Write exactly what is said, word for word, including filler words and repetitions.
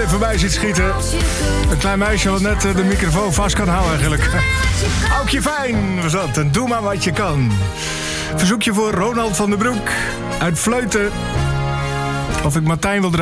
voorbij ziet schieten. Een klein meisje wat net de microfoon vast kan houden eigenlijk. Aukje Fijn was dat. En doe maar wat je kan. Verzoekje voor Ronald van den Broek uit Vleuten. Of ik Martijn wil draaien.